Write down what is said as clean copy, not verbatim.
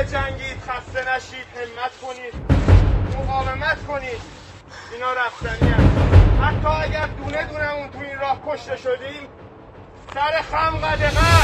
بجنگید، خسته نشید، همت کنید، مقاومت کنید. اینا رفتنی هست. حتی اگر دونه دونه اون تو این راه کشته شدیم، سر خم قدغن